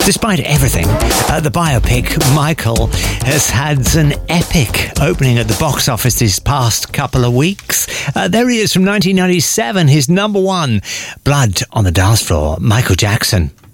Despite everything, the biopic Michael has had an epic opening at the box office these past couple of weeks. There he is from 1997, his number one, Blood on the Dance Floor, Michael Jackson.